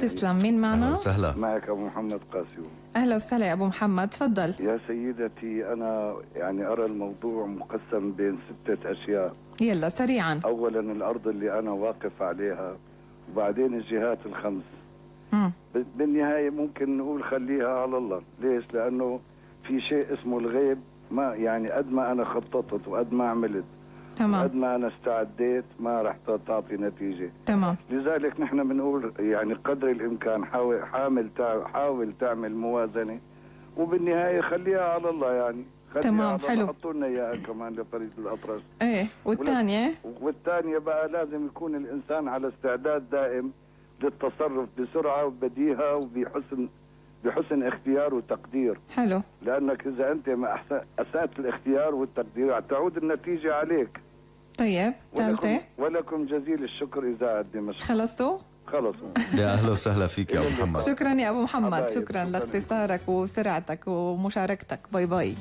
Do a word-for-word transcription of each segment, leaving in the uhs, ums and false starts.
تسلم. مين معنا؟ أهلا وسهلا. معك أبو محمد قاسم. أهلا وسهلا يا أبو محمد، تفضل. يا سيدتي أنا يعني أرى الموضوع مقسم بين ستة أشياء. يلا سريعا. أولا الأرض اللي أنا واقف عليها، وبعدين الجهات الخمس. مم. بالنهاية ممكن نقول خليها على الله. ليش؟ لأنه في شيء اسمه الغيب، ما يعني قد ما أنا خططت وقد ما عملت تمام، قد ما أنا استعديت ما رح تعطي نتيجة. تمام. لذلك نحن بنقول يعني قدر الإمكان حاول حامل حاول تعمل موازنة، وبالنهاية خليها على الله. يعني تمام، حلو. حطوا لنا إياها كمان لطريق الأطرش. ايه، والثانية؟ والثانية بقى لازم يكون الإنسان على استعداد دائم للتصرف بسرعة وبديهة وبحسن بحسن اختيار وتقدير. حلو. لأنك إذا أنت ما أسأت الاختيار والتقدير تعود النتيجة عليك. طيب، ثالثة؟ ولكم, ولكم جزيل الشكر إذاعة دمشق. خلصوا؟ خلصوا. يا أهلا وسهلا فيك يا أبو محمد. شكرا يا أبو محمد، حبايب. شكرا لاختصارك وسرعتك ومشاركتك. باي باي.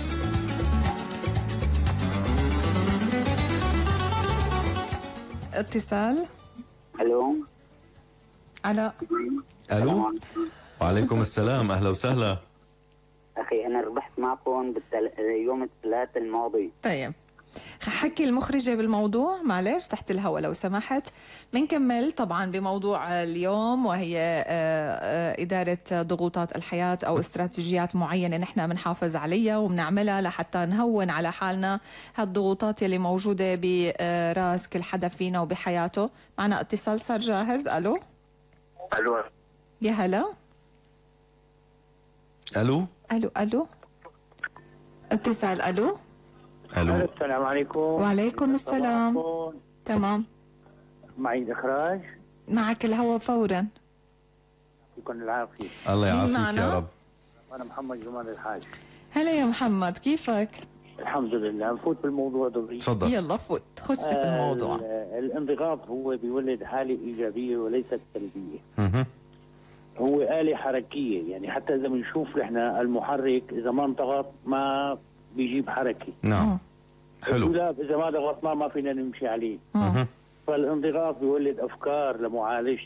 اتصال. الو. على ألو. وعليكم السلام، أهلا وسهلا. اخي انا ربحت معكم بالتل... يوم الثلاث الماضي. طيب، حكي المخرجة بالموضوع معلش تحت الهواء لو سمحت. منكمل طبعا بموضوع اليوم، وهي إدارة ضغوطات الحياة أو استراتيجيات معينة نحن بنحافظ عليها وبنعملها لحتى نهون على حالنا هالضغوطات اللي موجودة براس كل حدا فينا وبحياته. معنا اتصال صار جاهز. ألو. الو. يا هلا. ألو. ألو ألو. اتصال. ألو. ألو. السلام عليكم. وعليكم السلام. تمام. معي إخراج. معك الهوا فورا. يكون العافية. الله مين يعافيك معنا؟ يا رب. أنا محمد جمال الحاج. هلا يا محمد، كيفك؟ الحمد لله. نفوت بالموضوع دغري. تفضل. يلا فوت، خش في الموضوع. آه الانضغاط هو بيولد حالة إيجابية وليست سلبية. مه. هو آلة حركية، يعني حتى إذا بنشوف إحنا المحرك إذا ما انضغط ما بيجيب حركة. نعم. حلو. الدولاب إذا ما ضغطناه ما فينا نمشي عليه. مه. فالانضغاط بيولد أفكار لمعالجة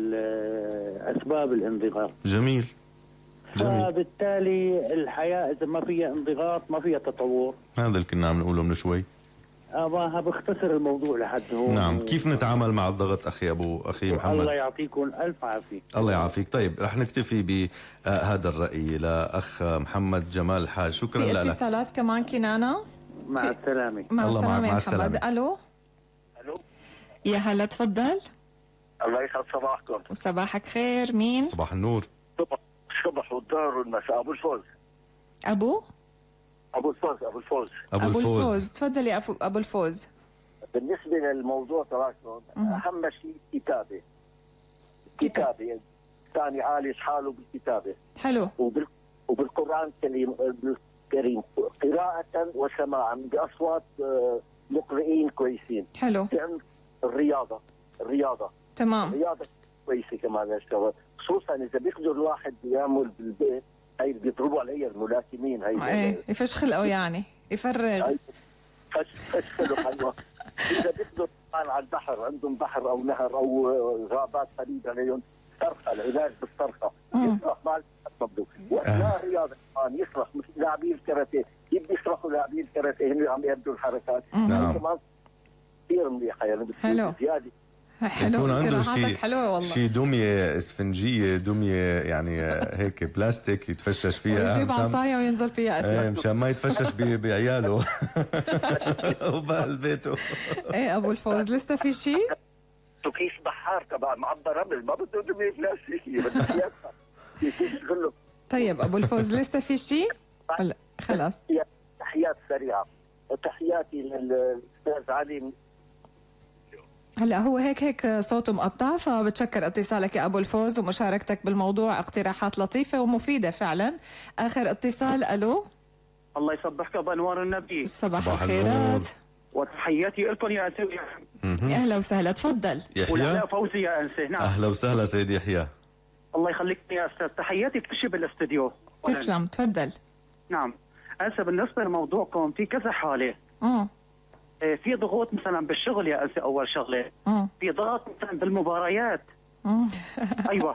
أسباب الانضغاط. جميل. جميل. فبالتالي الحياة إذا ما فيها انضغاط ما فيها تطور. هذا اللي كنا عم نقوله من شوي. أما بختصر الموضوع لحد هون. نعم. كيف نتعامل مع الضغط أخي أبو أخي محمد؟ الله يعطيكم ألف عافية. الله يعافيك. طيب رح نكتفي بهذا الرأي لأخ محمد جمال الحاج. شكرا لك. في اتصالات كمان كنانة. مع السلامة. مع الله السلامة مع يا السلامة. محمد. ألو. ألو. يا هلا، تفضل. الله يسعد صباحكم. وصباحك خير. مين؟ صباح النور. صبح الصبح والظهر والمساء. أبو الفوز. أبو أبو الفوز أبو الفوز أبو, أبو الفوز. الفوز. تفضل يا أبو, أبو الفوز. بالنسبة للموضوع تبعكم أهم شيء كتابة. كتابة. ثاني عالج حاله بالكتابة. حلو. وبال... وبالقرآن الكريم الكريم قراءة وسماعا بأصوات مقرئين كويسين. حلو. الرياضة الرياضة تمام. الرياضة كويسة كمان يشتغل، خصوصا إذا بيقدر الواحد يعمل بالبيت. هاي اللي بيضربوا عليها الملاكمين. هاي ايه، يفش خلقه يعني يفرغ. فش فش خلق. أيوة. إذا بيقدر على البحر، عندهم بحر أو نهر أو غابات قريبة عليهم، صرخة، العلاج بالصرخة. يصرخ مع المبدو. لا رياضة كمان يصرخ مثل لاعبي الكاراتيه، يبي يصرخوا لاعبي الكاراتيه هن عم يبدوا الحركات. نعم. كمان كثير منيحة يعني. حلو. زيادة. حلو. يكون عنده اقتراحاتك شيء حلوة والله. شيء دمية اسفنجية، دمية يعني هيك بلاستيك يتفشش فيها. ويجيب عصاية وينزل فيها ايه قتلة. مشان ما يتفشش بعياله وبأهل بيته. ايه أبو الفوز، لسه في شيء؟ كيس بحار تبع معبى رمل ما بده دمية بلاستيكية، بدك يشغله. طيب أبو الفوز، لسه في شيء؟ ولا خلاص؟ تحيات سريعة. تحياتي للأستاذ علي. هلا هو هيك هيك صوته مقطع، فبتشكر اتصالك يا ابو الفوز ومشاركتك بالموضوع. اقتراحات لطيفه ومفيده فعلا. اخر اتصال. الو. الله يصبحك بانوار النبي. صباح صباح الخيرات. وتحياتي لكم يا انسه. اهلا وسهلا. تفضل. يحيى. ولا فوزي يا انسه. نعم. اهلا وسهلا سيدي يحيى. الله يخليك يا استاذ. تحياتي بكشف الاستوديو. تسلم. تفضل. نعم. انسه بالنسبه لموضوعكم في كذا حاله. اه في ضغوط مثلا بالشغل يا انسه. اول شغله اه في ضغط مثلا بالمباريات. اه ايوه.